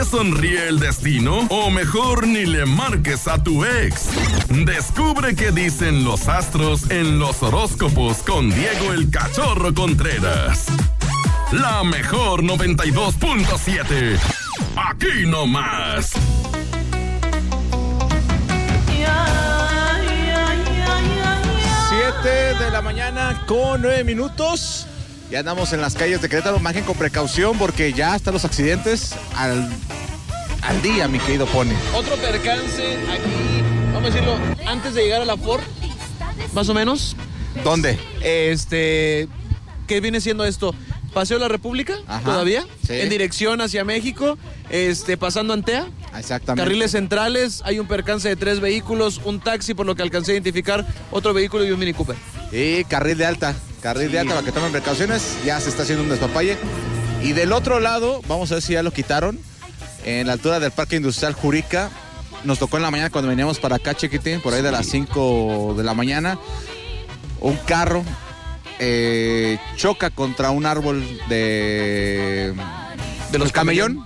sonríe el destino? O mejor ni le marques a tu ex. Descubre qué dicen los astros en los horóscopos con Diego el Cachorro Contreras. La mejor 92.7. Aquí nomás. 7 de la mañana con 9 minutos. Ya andamos en las calles de Querétaro. Manejen con precaución porque ya están los accidentes al día, mi querido Pony. Otro percance aquí, vamos a decirlo, antes de llegar a la Ford, más o menos. ¿Dónde? ¿Qué viene siendo esto? Paseo de la República, ajá, todavía, sí, en dirección hacia México, pasando Antea. Exactamente. Carriles centrales, hay un percance de 3 vehículos, un taxi, por lo que alcancé a identificar, otro vehículo y un Mini Cooper. Y carril de alta, para que tomen precauciones. Ya se está haciendo un despapalle. Y del otro lado, vamos a ver si ya lo quitaron, en la altura del Parque Industrial Jurica. Nos tocó en la mañana cuando veníamos para acá, chiquitín, por ahí de las 5 de la mañana. Un carro choca contra un árbol de los camellón.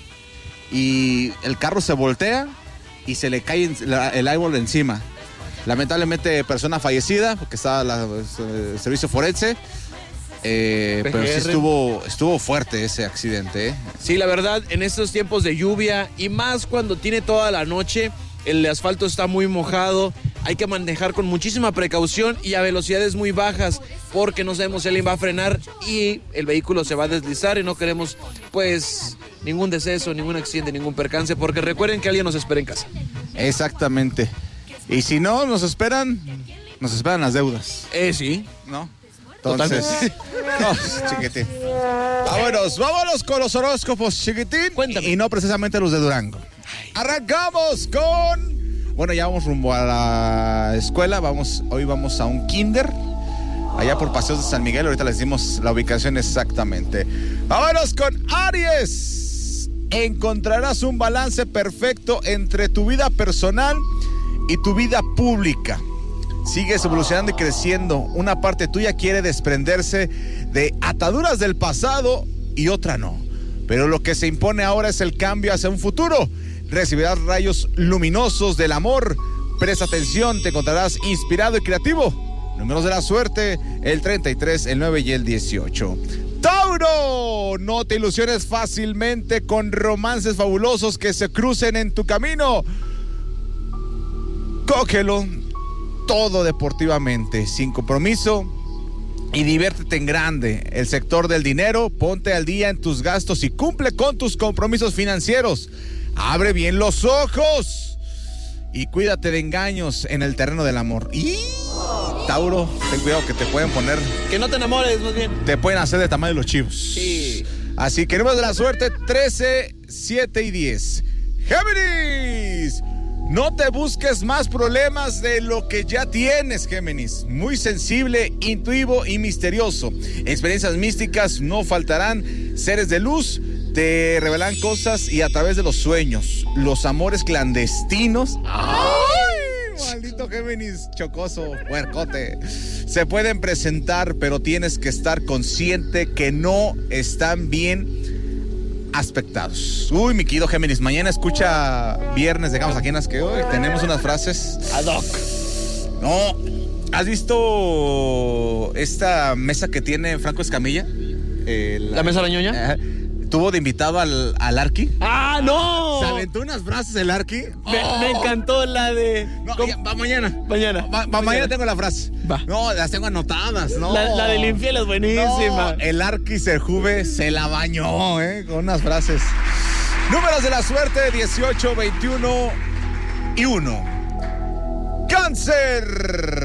Y el carro se voltea y se le cae el árbol encima. Lamentablemente, persona fallecida, porque estaba el servicio forense. Pero sí estuvo fuerte ese accidente, ¿eh? Sí, la verdad, en estos tiempos de lluvia y más cuando tiene toda la noche, el asfalto está muy mojado, hay que manejar con muchísima precaución y a velocidades muy bajas, porque no sabemos si alguien va a frenar y el vehículo se va a deslizar y no queremos, pues, ningún deceso, ningún accidente, ningún percance, porque recuerden que alguien nos espera en casa. Exactamente. Y si no, nos esperan las deudas. Sí. ¿No? Entonces, no, chiquitín. Vámonos con los horóscopos, chiquitín. Cuéntame. Y no precisamente los de Durango. Arrancamos con... Bueno, ya vamos rumbo a la escuela. Hoy vamos a un kinder, allá por Paseos de San Miguel. Ahorita les dimos la ubicación exactamente. Vámonos con Aries. Encontrarás un balance perfecto entre tu vida personal y tu vida pública. Sigues evolucionando y creciendo. Una parte tuya quiere desprenderse de ataduras del pasado y otra no. Pero lo que se impone ahora es el cambio hacia un futuro. Recibirás rayos luminosos del amor. Presta atención, te encontrarás inspirado y creativo. Números de la suerte, el 33, el 9 y el 18. ¡Tauro! No te ilusiones fácilmente con romances fabulosos que se crucen en tu camino. Cógelo todo deportivamente, sin compromiso, y diviértete en grande. El sector del dinero, ponte al día en tus gastos y cumple con tus compromisos financieros. Abre bien los ojos y cuídate de engaños en el terreno del amor. Y Tauro, ten cuidado que te pueden poner... Que no te enamores, más bien. Te pueden hacer de tamaño los chivos. Sí. Así que números de la suerte, 13, 7 y 10. ¡Géminis! No te busques más problemas de lo que ya tienes, Géminis. Muy sensible, intuitivo y misterioso. Experiencias místicas no faltarán. Seres de luz te revelan cosas y a través de los sueños. Los amores clandestinos. ¡Ay! Maldito Géminis chocoso, puercote. Se pueden presentar, pero tienes que estar consciente que no están bien aspectados. Uy, mi querido Géminis, mañana escucha Viernes de Camas Ajenas, que hoy tenemos unas frases ad hoc. No, ¿has visto esta mesa que tiene Franco Escamilla? ¿La mesa de la ñoña? Tuvo de invitado al Arqui. ¡Ah, no! Se aventó unas frases el Arqui. Me encantó la de... No, va mañana. Mañana Tengo la frase. Va. No, las tengo anotadas, ¿no? La del infiel es buenísima. No, el Arqui Serjuve se la bañó, con unas frases. Números de la suerte, 18, 21 y 1. ¡Cáncer!